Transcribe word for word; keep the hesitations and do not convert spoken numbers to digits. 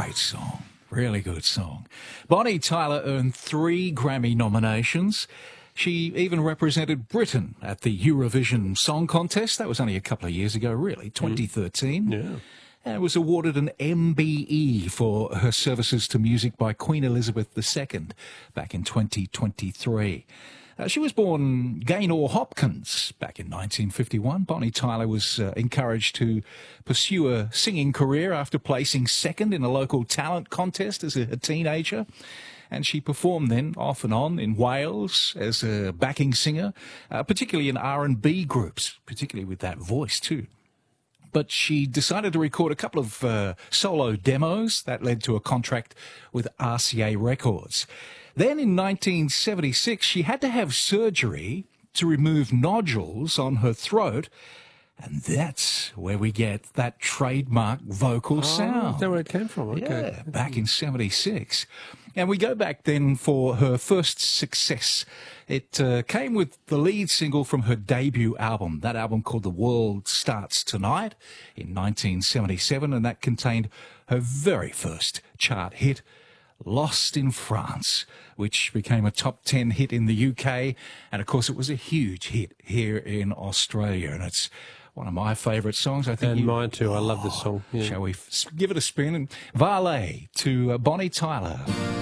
great song. Really good song. Bonnie Tyler earned three Grammy nominations. She even represented Britain at the Eurovision Song Contest. That was only a couple of years ago, really, twenty thirteen. Mm. Yeah. And was awarded an M B E for her services to music by Queen Elizabeth the Second back in twenty twenty-three. Uh, she was born Gaynor Hopkins back in nineteen fifty-one. Bonnie Tyler was uh, encouraged to pursue a singing career after placing second in a local talent contest as a, a teenager. And she performed then off and on in Wales as a backing singer, uh, particularly in R and B groups, particularly with that voice too. But she decided to record a couple of uh, solo demos that led to a contract with R C A Records. Then in nineteen seventy-six, she had to have surgery to remove nodules on her throat. And that's where we get that trademark vocal Oh, sound. is that where it came from? Okay. Yeah, back in seventy-six. And we go back then for her first success. It uh, came with the lead single from her debut album, that album called The World Starts Tonight in nineteen seventy-seven, and that contained her very first chart hit, Lost in France, which became a top ten hit in the U K. And, of course, it was a huge hit here in Australia. And it's one of my favourite songs. I think And you, mine too. I love this song. Yeah. Shall we f- give it a spin? And Valet to uh, Bonnie Tyler.